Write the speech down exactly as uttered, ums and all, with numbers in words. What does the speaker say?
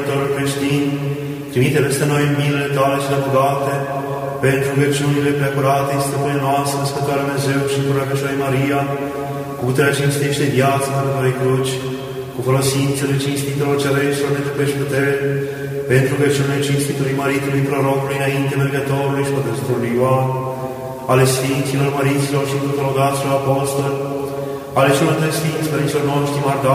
creștin, trimite peste noi milele tale cele bogate, pentru rugăciunile preacurate, stăpâne noastră, Născătoarea Dumnezeu și Cură Fecioarei Maria, cu puterea cinstește viață Mântuitorului Cruci, cu folosințele cinstitelor cereștilor de pești putere, pentru rugăciunile cinstitului Maritului Prorocului înainte mergătorului și Pătăstorului Ioan, ale Sfinților, Măriților și Tutologaților Apostoli, ale celor de Sfinți Părinților noștri, Marda,